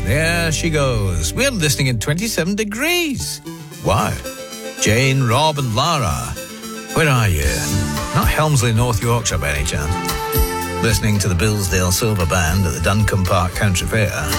There she goes. We're listening in 27 degrees. Wow. Jane, Rob and Lara. Where are you? Not Helmsley, North Yorkshire by any chance. Listening to the Billsdale Silver Band at the Duncombe Park Country Fair.